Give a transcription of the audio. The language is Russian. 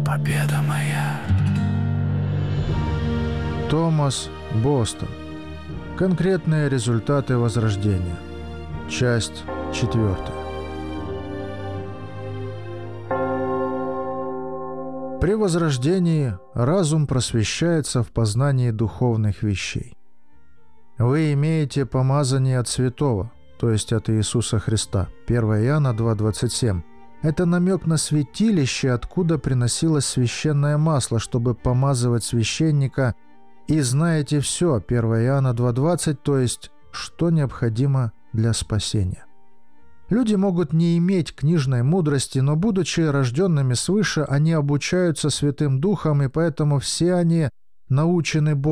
победа моя. Томас Бостон. Конкретные результаты возрождения. Часть 4. При возрождении разум просвещается в познании духовных вещей. Вы имеете помазание от Святого, то есть от Иисуса Христа. 1 Иоанна 2,27. Это намек на святилище, откуда приносилось священное масло, чтобы помазывать священника. И знаете все, 1 Иоанна 2,20, то есть что необходимо для спасения. Люди могут не иметь книжной мудрости, но, будучи рожденными свыше, они обучаются Святым Духом, и поэтому все они научены Богом.